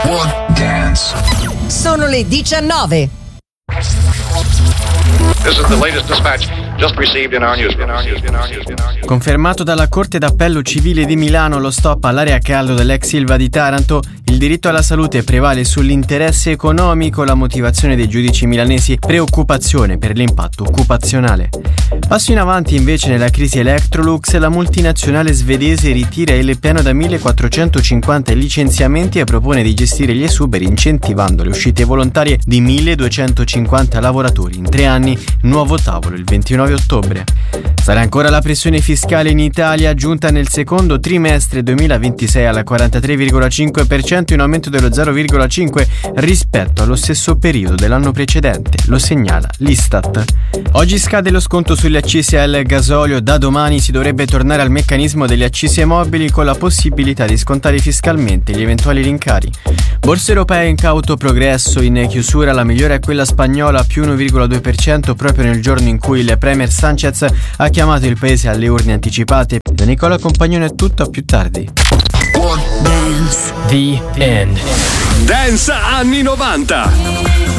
Sono le 19. This is the latest dispatch just received in our newsroom. Confermato dalla Corte d'Appello Civile di Milano lo stop all'area caldo dell'ex Ilva di Taranto, il diritto alla salute prevale sull'interesse economico, la motivazione dei giudici milanesi, preoccupazione per l'impatto occupazionale. Passo in avanti invece nella crisi Electrolux, la multinazionale svedese ritira il piano da 1450 licenziamenti e propone di gestire gli esuberi incentivando le uscite volontarie di 1250 lavoratori in 3 anni, nuovo tavolo il 29 ottobre. Sarà ancora la pressione fiscale in Italia, giunta nel secondo trimestre 2026 al 43,5%, in aumento dello 0,5% rispetto allo stesso periodo dell'anno precedente, lo segnala l'Istat. Oggi scade lo sconto sulle accise al gasolio, da domani si dovrebbe tornare al meccanismo delle accise mobili con la possibilità di scontare fiscalmente gli eventuali rincari. Borse europee in cauto progresso, in chiusura la migliore è quella spagnola più 1,2% proprio nel giorno in cui il premier Sanchez ha chiamato il paese alle urne anticipate. Da Nicola Compagnone è tutto, a più tardi. The End. Dance anni 90.